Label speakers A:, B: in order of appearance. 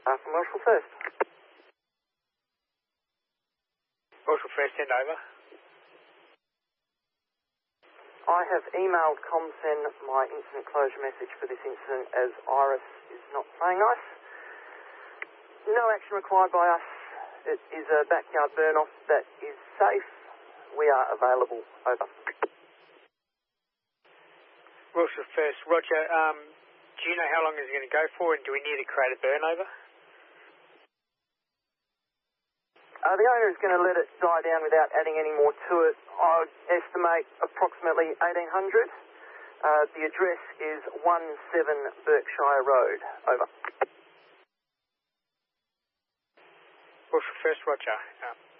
A: From Marshall First.
B: Marshall First, send over.
A: I have emailed ComSen my incident closure message for this incident as Iris is not playing nice. No action required by us. It is a backyard burn-off that is safe. We are available. Over.
B: Marshall First, Roger. Do you know how long it's going to go for, and do we need to create a burnover?
A: The owner is going to let it die down without adding any more to it. I would estimate approximately 1800. The address is 17 Berkshire Road. Over.
B: Marshall First, Roger.